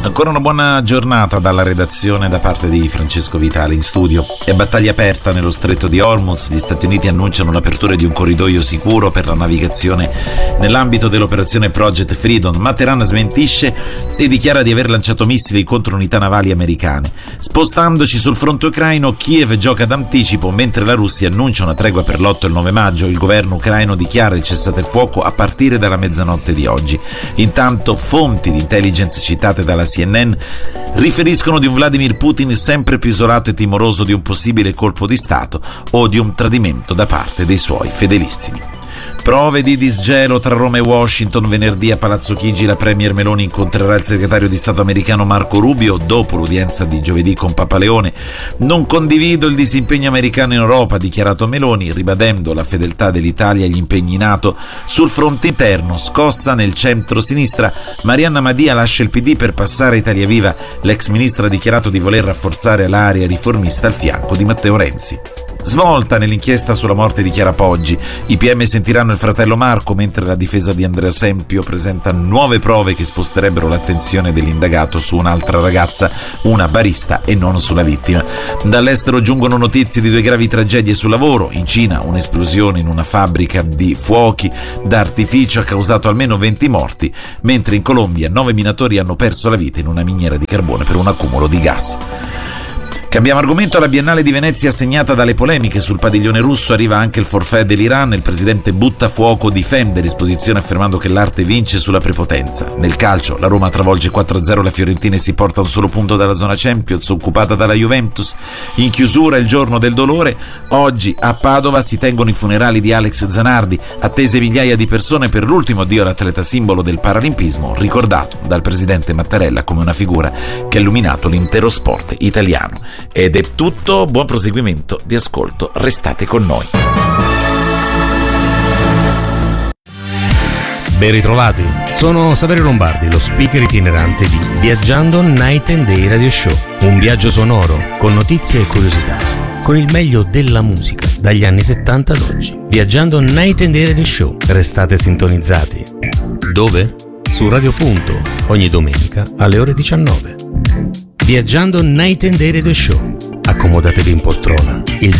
Ancora una buona giornata dalla redazione da parte di Francesco Vitali in studio. È battaglia aperta nello stretto di Hormuz. Gli Stati Uniti annunciano l'apertura di un corridoio sicuro per la navigazione nell'ambito dell'operazione Project Freedom, ma Teheran smentisce e dichiara di aver lanciato missili contro unità navali americane. Spostandoci sul fronte ucraino, Kiev gioca d'anticipo mentre la Russia annuncia una tregua per l'8 e il 9 maggio. Il governo ucraino dichiara il cessate il fuoco a partire dalla mezzanotte di oggi. Intanto fonti di intelligence citate dalla CNN riferiscono di un Vladimir Putin sempre più isolato e timoroso di un possibile colpo di Stato o di un tradimento da parte dei suoi fedelissimi. Prove di disgelo tra Roma e Washington. Venerdì a Palazzo Chigi la premier Meloni incontrerà il segretario di Stato americano Marco Rubio dopo l'udienza di giovedì con Papa Leone. Non condivido il disimpegno americano in Europa, ha dichiarato Meloni, ribadendo la fedeltà dell'Italia agli impegni NATO. Sul fronte interno, scossa nel centro-sinistra, Marianna Madia lascia il PD per passare a Italia Viva. L'ex ministra ha dichiarato di voler rafforzare l'area riformista al fianco di Matteo Renzi. Svolta nell'inchiesta sulla morte di Chiara Poggi. I PM sentiranno il fratello Marco, mentre la difesa di Andrea Sempio presenta nuove prove che sposterebbero l'attenzione dell'indagato su un'altra ragazza, una barista, e non sulla vittima. Dall'estero giungono notizie di 2 gravi tragedie sul lavoro. In Cina un'esplosione in una fabbrica di fuochi d'artificio ha causato almeno 20 morti, mentre in Colombia 9 minatori hanno perso la vita in una miniera di carbone per un accumulo di gas. Cambiamo argomento. Alla Biennale di Venezia, segnata dalle polemiche sul padiglione russo, arriva anche il forfait dell'Iran. Il presidente Buttafuoco difende l'esposizione affermando che l'arte vince sulla prepotenza. Nel calcio, la Roma travolge 4-0 la Fiorentina e si porta a un solo punto dalla zona Champions, occupata dalla Juventus. In chiusura il giorno del dolore. Oggi a Padova si tengono i funerali di Alex Zanardi, attese migliaia di persone per l'ultimo addio all'atleta simbolo del paralimpismo, ricordato dal presidente Mattarella come una figura che ha illuminato l'intero sport italiano. Ed è tutto, buon proseguimento di ascolto, restate con noi. Ben ritrovati, sono Saverio Lombardi, lo speaker itinerante di Viaggiando Night and Day Radio Show, un viaggio sonoro con notizie e curiosità, con il meglio della musica dagli anni 70 ad oggi. Viaggiando Night and Day Radio Show, restate sintonizzati. Dove? Su Radio Punto, ogni domenica alle ore 19. Viaggiando Night and Day Radio Show. Accomodatevi in poltrona, il